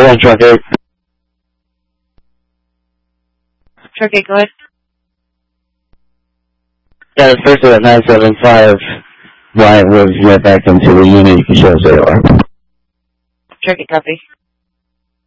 1 truck 8. Truck 8, go ahead. Yeah, the person at 975 Wyatt Woods went back into the unit. You can show us AR. Truck 8, copy.